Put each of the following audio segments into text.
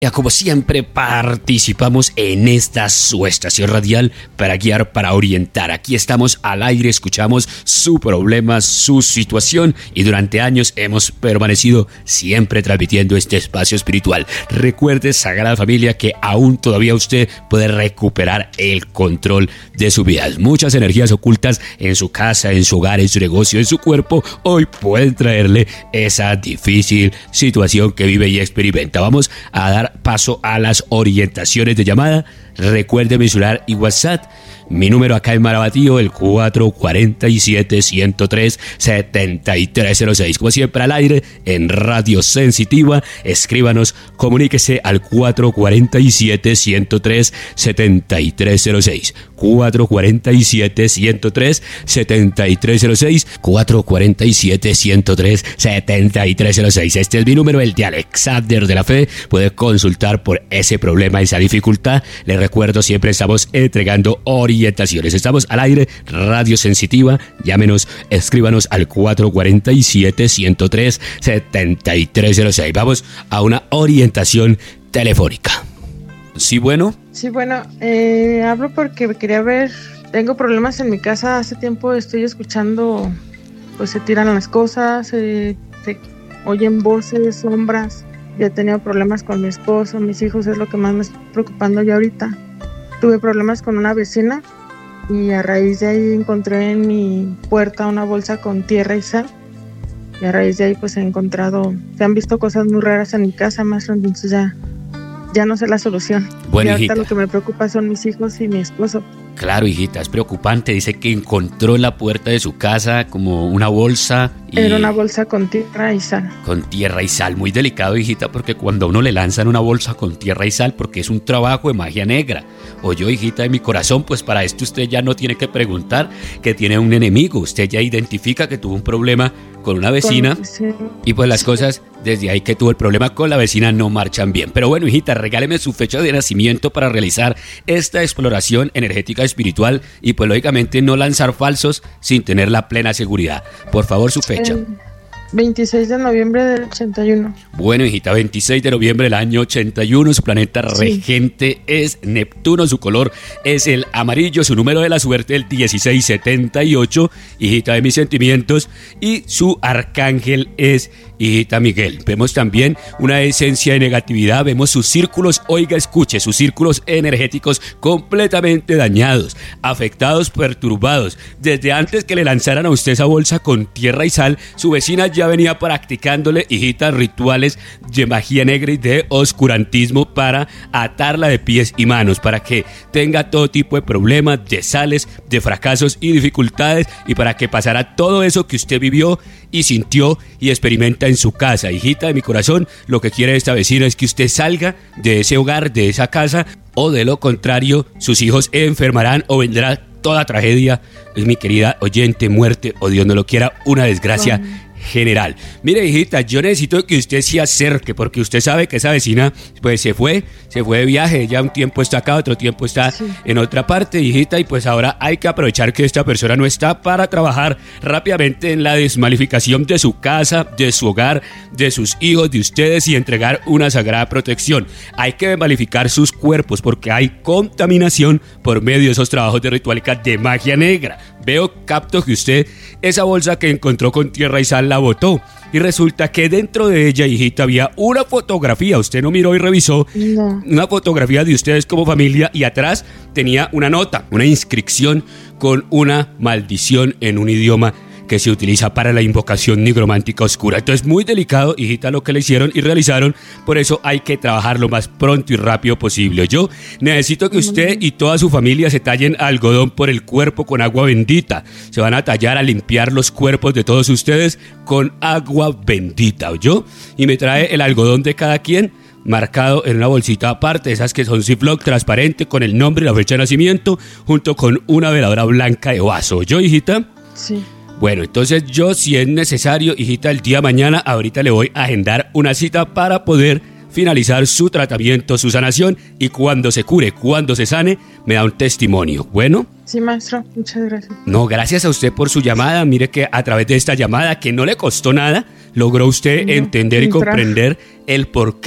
Como siempre, participamos en esta su estación radial para guiar, para orientar. Aquí estamos al aire, escuchamos su problema, su situación y durante años hemos permanecido siempre transmitiendo este espacio espiritual. Recuerde, Sagrada Familia, que aún todavía usted puede recuperar el control de su vida. Muchas energías ocultas en su casa, en su hogar, en su negocio, en su cuerpo, hoy pueden traerle esa difícil situación que vive y experimenta. Vamos a dar paso a las orientaciones de llamada. Recuerde mi celular y WhatsApp. Mi número acá en Marabatío, el 447-103-7306. Como siempre al aire, en Radio Sensitiva. Escríbanos, comuníquese al 447-103-7306. 447-103-7306. 447-103-7306. Este es mi número, el de Alexander de la Fe. Puede consultar por ese problema, esa dificultad. Les recuerdo, siempre estamos entregando orientaciones. Estamos al aire, Radio Sensitiva. Llámenos, escríbanos al 447-103-7306. Vamos a una orientación telefónica. ¿Sí, bueno? Sí, bueno, hablo porque quería ver, tengo problemas en mi casa. Hace tiempo estoy escuchando, pues se tiran las cosas, se oyen voces, sombras. Ya he tenido problemas con mi esposo, mis hijos, es lo que más me está preocupando yo ahorita. Tuve problemas con una vecina y a raíz de ahí encontré en mi puerta una bolsa con tierra y sal. Y a raíz de ahí pues se han visto cosas muy raras en mi casa, maestro, entonces ya no sé la solución. Bueno, y ahorita hijita, lo que me preocupa son mis hijos y mi esposo. Claro, hijita, es preocupante. Dice que encontró en la puerta de su casa como una bolsa. Era una bolsa con tierra y sal. Con tierra y sal, muy delicado, hijita, porque cuando a uno le lanzan una bolsa con tierra y sal, porque es un trabajo de magia negra. O yo, hijita de mi corazón, pues para esto usted ya no tiene que preguntar que tiene un enemigo. Usted ya identifica que tuvo un problema con una vecina y pues las cosas desde ahí que tuvo el problema con la vecina no marchan bien. Pero bueno, hijita, regáleme su fecha de nacimiento para realizar esta exploración energética espiritual y pues lógicamente no lanzar falsos sin tener la plena seguridad. Por favor, su fecha. 26 de noviembre del 81. Bueno, hijita, 26 de noviembre del año 81, su planeta regente es Neptuno, su color es el amarillo, su número de la suerte el 1678, hijita de mis sentimientos, y su arcángel es hijita Miguel. Vemos también una esencia de negatividad, vemos sus círculos, oiga, escuche, sus círculos energéticos completamente dañados, afectados, perturbados. Desde antes que le lanzaran a usted esa bolsa con tierra y sal, su vecina ya venía practicándole, hijita, rituales de magia negra y de oscurantismo para atarla de pies y manos, para que tenga todo tipo de problemas, de sales, de fracasos y dificultades, y para que pasara todo eso que usted vivió y sintió y experimenta en su casa. Hijita de mi corazón, lo que quiere esta vecina es que usted salga de ese hogar, de esa casa, o de lo contrario, sus hijos enfermarán o vendrá toda tragedia, mi querida oyente, muerte o Dios no lo quiera, una desgracia general. Mire, hijita, yo necesito que usted se acerque porque usted sabe que esa vecina pues se fue de viaje, ya un tiempo está acá, otro tiempo está en otra parte, hijita, y pues ahora hay que aprovechar que esta persona no está para trabajar rápidamente en la desmalificación de su casa, de su hogar, de sus hijos, de ustedes y entregar una sagrada protección. Hay que desmalificar sus cuerpos porque hay contaminación por medio de esos trabajos de ritualística de magia negra. Capto que usted esa bolsa que encontró con tierra y sal la botó y resulta que dentro de ella, hijita, había una fotografía. Usted no miró y revisó. No. Una fotografía de ustedes como familia y atrás tenía una nota, una inscripción con una maldición en un idioma que se utiliza para la invocación nigromántica oscura. Entonces, muy delicado, hijita, lo que le hicieron y realizaron. Por eso hay que trabajar lo más pronto y rápido posible. Yo necesito que usted y toda su familia se tallen algodón por el cuerpo con agua bendita. Se van a tallar, a limpiar los cuerpos de todos ustedes con agua bendita, ¿oyó? Y me trae el algodón de cada quien marcado en una bolsita aparte, esas que son Ziploc transparente con el nombre y la fecha de nacimiento, junto con una veladora blanca de vaso. ¿Oyó, hijita? Sí. Bueno, entonces yo, si es necesario, hijita, el día de mañana, ahorita le voy a agendar una cita para poder finalizar su tratamiento, su sanación, y cuando se cure, cuando se sane, me da un testimonio. ¿Bueno? Sí, maestro, muchas gracias. No, gracias a usted por su llamada. Mire que a través de esta llamada, que no le costó nada, logró usted entender y comprender el porqué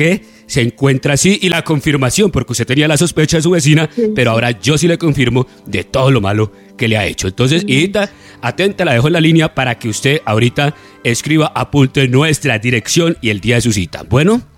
se encuentra así y la confirmación, porque usted tenía la sospecha de su vecina, pero ahora yo sí le confirmo de todo lo malo que le ha hecho. Entonces, hijita, atenta, la dejo en la línea para que usted ahorita escriba, apunte nuestra dirección y el día de su cita. Bueno.